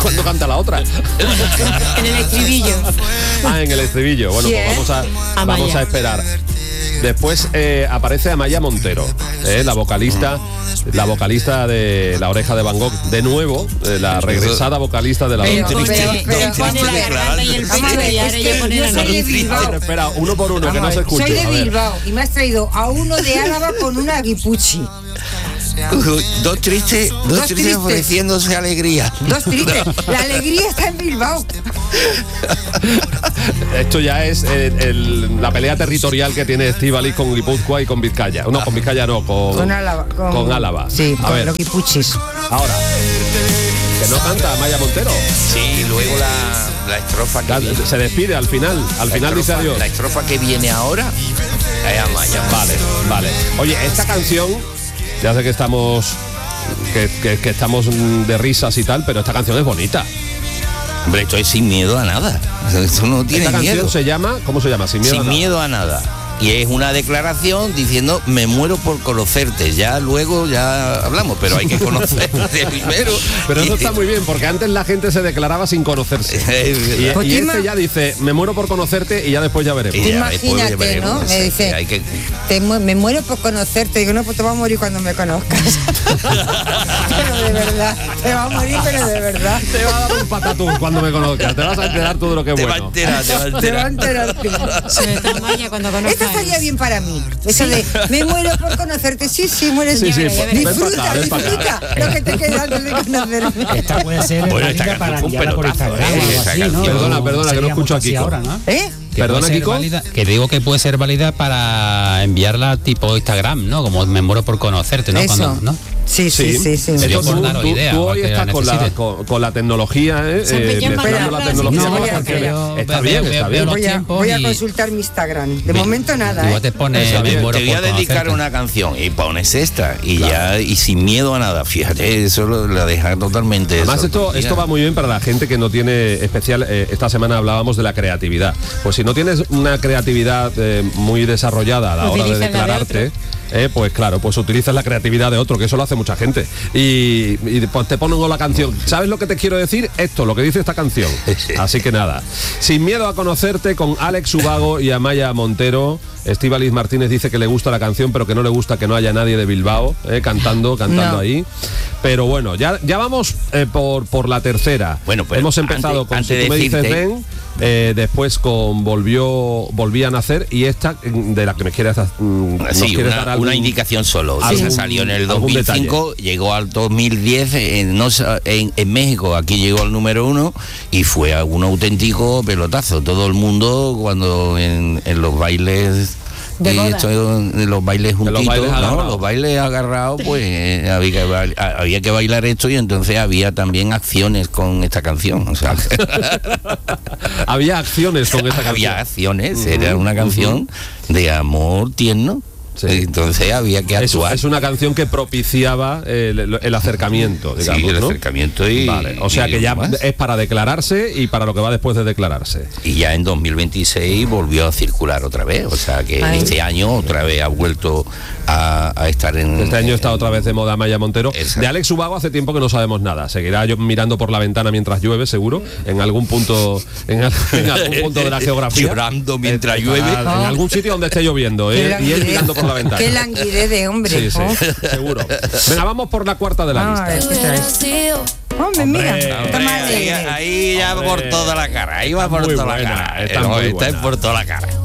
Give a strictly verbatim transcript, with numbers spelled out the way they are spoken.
cuando canta la otra. En el estribillo. Ah, en el estribillo. Bueno, Sí, pues ¿eh? vamos a, Amaya. vamos a esperar. Después eh, aparece Amaya Montero, eh, la vocalista, la vocalista de La Oreja de Van Gogh, de nuevo, eh, la regresada vocalista de La Oreja de Van Gogh. Pero pone la garganta y el pecho y ahora ya pone la nariz. Pero espera, uno por uno, que no se escuche. Soy de A ver. Bilbao y me has traído a uno de Álava con una guipuchi. Dos tristes, dos, Dos tristes tristes. ofreciéndose alegría. Dos tristes. La alegría está en Bilbao. Esto ya es eh, el- la pelea territorial que tiene Estíbaliz con Guipúzcoa y con Vizcaya. No, con Vizcaya no, con, Con Álava. Con, con Álava. Sí, A con ver, los guipuchis. ahora. Que no canta Amaya Montero. Sí, luego la, la estrofa que La- viene. se despide al final. Al La final dice estrofa- adiós. La estrofa que viene ahora es Amaya. Vale, vale. Oye, esta canción, ya sé que estamos que, que- que estamos mm, de risas y tal, pero esta canción es bonita. Hombre, esto es sin miedo a nada. Esto no tiene Esta canción miedo. se llama, ¿cómo se llama? Sin miedo. Sin a nada. miedo a nada. Y es una declaración diciendo me muero por conocerte. Ya luego ya hablamos, pero hay que conocerte primero. Pero eso Y- está muy bien, porque antes la gente se declaraba sin conocerse. Y, Pues y tú este ima- ya dice, me muero por conocerte y ya después ya veremos. Y ya después Imagínate, ya veremos, ¿no? o Me sea, dice, que hay que- te mu- me muero por conocerte. Digo, no, pues te vas a morir cuando me conozcas. Pero de verdad, te vas a morir, pero de verdad. Te va a dar un patatús cuando me conozcas. Te vas a enterar todo lo que es Te va a bueno. enterar, te va a Te va a enterar. enterar. Se está Amaya cuando conozca. Esto estaría bien para mí. Eso de, me muero por conocerte. Sí, sí, mueres. Sí, sí, ya verás, ya verás. ven pa' Disfruta, acá, ven pa' acá. disfruta lo que te queda antes de conocerme. Esta puede ser Bueno, válida esta para canción fue un enviarla por pelotazo, Instagram ¿eh? o algo Esa así, ¿no? canción. Perdona, perdona, que no Sería escucho mucho a así Kiko. ahora, ¿no? ¿Eh? Que Perdona, puede ser Kiko. válida- que digo que puede ser válida para enviarla tipo Instagram, ¿no? Como me muero por conocerte, ¿no? Eso. Cuando- ¿no? Sí, sí, sí, sí. Sería Esto por tú, daros tú- idea, tú hoy cualquiera estás con la, necesite. con, con la tecnología, ¿eh? Se Eh, empeñan más mezclando en la la tecnología. frase. para No, cualquier- pero está veo- bien, veo- está veo bien. los Voy a, tiempos voy a y- consultar mi Instagram. De momento nada, Igual ¿eh? te pone Está me bien. muero Te voy a por dedicar conocerte. una canción y pones esta y ya y sin miedo a nada. Fíjate, eso lo- la deja totalmente. Además esto, sorprendida. esto va muy bien para la gente que no tiene especial, eh, esta semana hablábamos de la creatividad. Pues si no tienes una creatividad eh, muy desarrollada a la hora de Utiliza la de declararte, eh, pues claro, pues utilizas la creatividad de otro, que eso lo hace mucha gente. Y, y pues te pongo la canción. ¿Sabes lo que te quiero decir? Esto, lo que dice esta canción. Así que nada. Sin miedo a conocerte con Alex Ubago y Amaya Montero. Estíbaliz Martínez dice que le gusta la canción, pero que no le gusta que no haya nadie de Bilbao eh, cantando, cantando No. ahí. Pero bueno, ya, ya vamos eh, por, por la tercera. Bueno, pero hemos empezado antes- con antes Si de tú me dices decirte- ven, eh, después con volvió volví a nacer y esta mm, de la que me quieres, mm, nos Sí, quieres una, dar algún- una indicación solo. algún- Esa salió en el dos algún mil cinco, llegó al dos mil diez en, no sa- en, en México, aquí llegó al número uno y fue un auténtico pelotazo. Todo el mundo cuando en, en los bailes De eh, boda. esto, en los bailes juntitos, bailes ¿no? agarrados. Los bailes agarrados, pues eh, había, que, bail- había que bailar esto y entonces había también acciones con esta canción. O sea, había acciones con esta canción. había acciones, era una canción de amor tierno. Sí. Entonces había que Es, actuar. es una canción que propiciaba el, el acercamiento, digamos, sí, el ¿no? acercamiento y, Vale, o sea y que ya más. es para declararse y para lo que va después de declararse. Y ya en dos mil veintiséis volvió a circular otra vez, o sea que Ay. este año otra vez ha vuelto a, a estar en... Este año está en- otra vez de moda Amaya Montero. Exacto. De Alex Ubago hace tiempo que no sabemos nada. Seguirá yo mirando por la ventana mientras llueve, seguro, en algún punto, en, al- en algún punto de la geografía. Llorando mientras Eh, llueve. En algún sitio donde esté lloviendo, Qué ¿eh? Y él languidez. mirando por la ventana. Qué languidez de hombre. Sí, sí, ¿no? seguro. Venga, vamos por la cuarta de la Vamos a lista. ver qué traes. Hombre, mira, está Hombre, más ahí, alegre. ahí ya Hombre. por toda la cara, ahí va Está por muy toda buena, la cara. está Eh, no, muy esta es buena. por toda la cara.